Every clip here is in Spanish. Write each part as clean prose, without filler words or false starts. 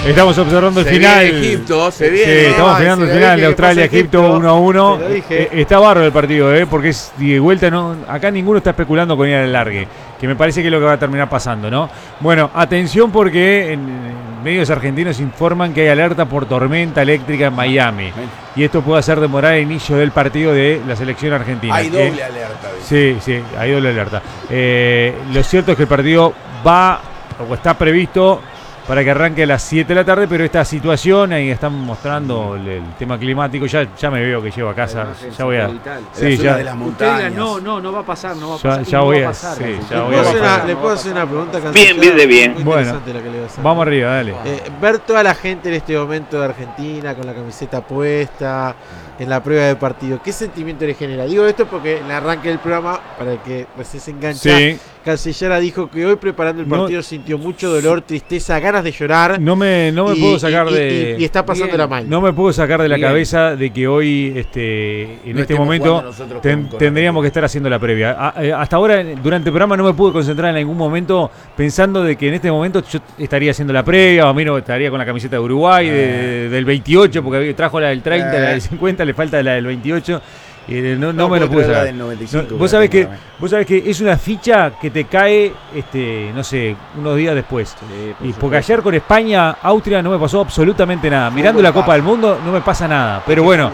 Estamos observando el final. Egipto, se viene. Sí, estamos observando el final de Australia-Egipto 1-1. Está bárbaro el partido, porque es de vuelta. No, acá ninguno está especulando con ir al alargue, que me parece que es lo que va a terminar pasando, ¿no? Bueno, atención porque en medios argentinos informan que hay alerta por tormenta eléctrica en Miami. Y esto puede hacer demorar el inicio del partido de la selección argentina. Hay doble alerta. Sí, hay doble alerta. Lo cierto es que el partido va, o está previsto para que arranque a las 7 de la tarde, pero esta situación, ahí están mostrando el tema climático, ya me veo que llego a casa, ya voy a... Sí, ya de las montañas. No va a pasar, no va a pasar. Ya voy a... Sí, ya voy a... ¿Le puedo hacer una pregunta? Bien. Bueno, vamos arriba, dale. Ver toda la gente en este momento de Argentina con la camiseta puesta, en la prueba de partido, ¿qué sentimiento le genera? Digo esto porque en el arranque del programa, para el que recién se engancha, Cancellera dijo que hoy preparando el partido sintió mucho dolor, tristeza, ganas de llorar. No me puedo sacar de... Y está pasándola mal. No me puedo sacar de la cabeza de que hoy, en este momento, tendríamos que estar haciendo la previa. Hasta ahora, durante el programa, no me pude concentrar en ningún momento pensando de que en este momento yo estaría haciendo la previa, o a mí no estaría con la camiseta de Uruguay, del 28, porque trajo la del 30, la del 50, le falta la del 28. No me lo pude sacar. Vos sabés que es una ficha que te cae, no sé, unos días después. Y porque ayer con España, Austria no me pasó absolutamente nada. Mirando la Copa del Mundo no me pasa nada. Pero bueno,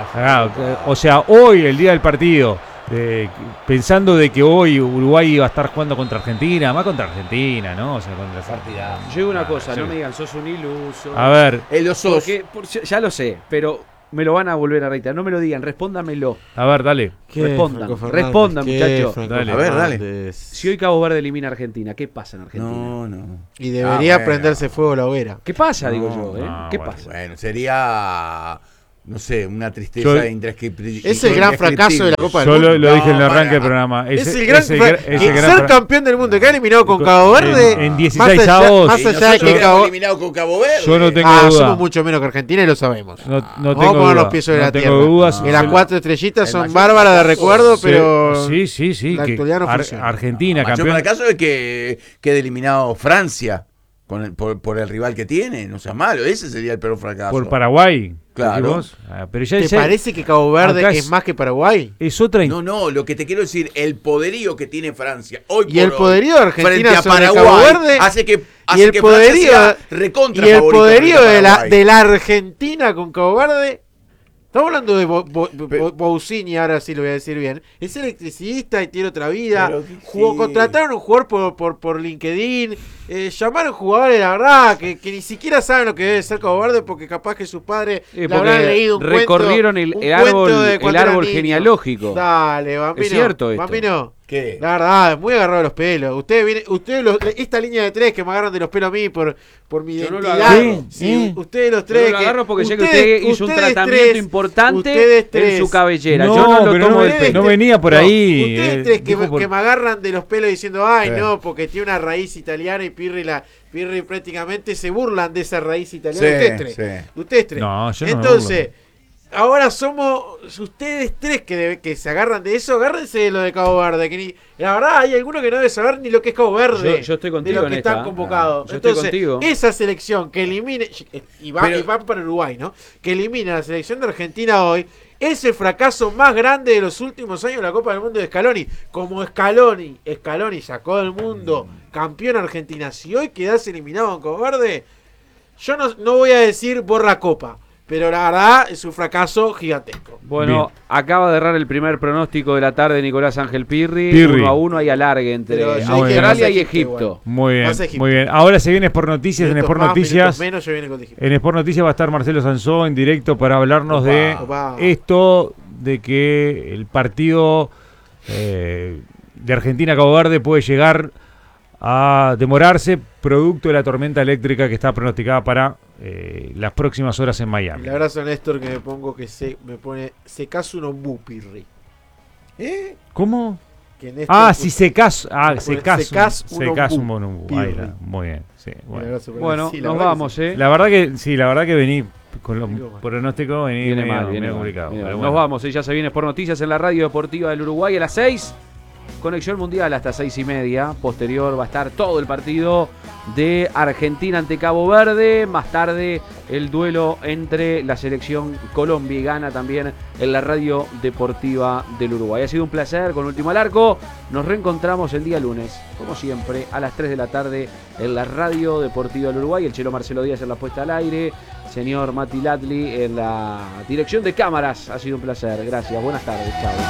o sea, hoy, el día del partido, pensando de que hoy Uruguay iba a estar jugando contra Argentina, más contra Argentina, ¿no? O sea, contra Argentina. Yo digo una cosa, no me digan, sos un iluso. A ver. Lo sos. Ya lo sé, pero... Me lo van a volver a reiterar. No me lo digan, respóndamelo. A ver, dale. Respondan, muchachos. A ver, dale. Si hoy Cabo Verde elimina a Argentina, ¿qué pasa en Argentina? No. Y debería prenderse fuego la hoguera. ¿Qué pasa, digo yo? ¿Qué pasa? Bueno, sería... No sé, una tristeza indescriptible. Es el gran fracaso de la Copa del Mundo. Yo lo dije en el arranque del programa. Es el gran ser campeón del mundo, que ha eliminado con Cabo Verde. En 16 avos. Más allá de que eliminado con Cabo Verde. Yo no tengo duda. Somos mucho menos que Argentina y lo sabemos. No Vamos a poner los pies sobre la tierra. Dudas. Que las 4 estrellitas son bárbaras de recuerdo, pero. Sí. La actualidad no funciona. Argentina, campeón. Para el caso de que quede eliminado Francia por el rival que tiene, no sea malo. Ese sería el peor fracaso. Por Paraguay. Claro. Pero ¿Te parece que Cabo Verde es más que Paraguay? Es otra. No, lo que te quiero decir, el poderío que tiene Francia hoy y el poderío de Argentina frente a Paraguay Cabo Verde hace que poderío sea recontra y el favorito poderío de la Argentina con Cabo Verde. Estamos hablando de Bousini, ahora sí lo voy a decir bien. Es electricista y tiene otra vida. Contrataron a un jugador por LinkedIn. Llamaron jugadores, la verdad, que ni siquiera saben lo que debe ser Cabo Verde, porque capaz que sus padres le habrán leído un recorrieron cuento, el árbol genealógico. Dale, Bambino. Es cierto esto. Bambino. ¿Qué? La verdad, muy agarrado de los pelos. Esta línea de 3 que me agarran de los pelos a mí por mi identidad. Ustedes los 3. Yo no lo agarro porque sé que usted hizo un tratamiento importante en su cabellera. Yo no lo tomo del pelo. No venía por ahí. Ustedes 3 que me agarran de los pelos diciendo, no, porque tiene una raíz italiana y Pirri prácticamente se burlan de esa raíz italiana. Ustedes 3. No, yo no. Entonces, ahora somos ustedes 3 que se agarran de eso. Agárrense de lo de Cabo Verde. La verdad, hay alguno que no debe saber ni lo que es Cabo Verde. Yo estoy contigo. De lo que están convocados. Entonces, esa selección que elimine. Y va para Uruguay, ¿no? Que elimina la selección de Argentina hoy. Es el fracaso más grande de los últimos años de la Copa del Mundo de Scaloni. Como Scaloni sacó del mundo campeón Argentina. Si hoy quedás eliminado en Cabo Verde, yo no voy a decir borra copa. Pero la verdad es un fracaso gigantesco. Bueno, acaba de errar el primer pronóstico de la tarde Nicolás Ángel Pirri. 1-1 hay alargue entre Australia y Egipto. Muy bien. Ahora se viene Sport Noticias. En Sport Noticias va a estar Marcelo Sansó en directo para hablarnos de esto, de que el partido de Argentina-Cabo Verde puede llegar a demorarse producto de la tormenta eléctrica que está pronosticada para las próximas horas en Miami. Le abrazo a Néstor que me pone Secaso no mu Pirri. ¿Cómo? Secas un monumbu. Muy bien. Sí, bueno, nos vamos, La verdad que vení con los pronósticos viene mal, complicado. Nos vamos, ya se viene por Noticias en la Radio Deportiva del Uruguay a las 6. Conexión Mundial hasta 6:30. Posterior va a estar todo el partido de Argentina ante Cabo Verde. Más tarde el duelo entre la selección Colombia y Ghana también en la radio deportiva del Uruguay. Ha sido un placer con Último al Arco. Nos reencontramos el día lunes, como siempre, a las 3 de la tarde en la radio deportiva del Uruguay. El Chelo Marcelo Díaz en la puesta al aire. Señor Mati Latli en la dirección de cámaras. Ha sido un placer. Gracias. Buenas tardes. Chao.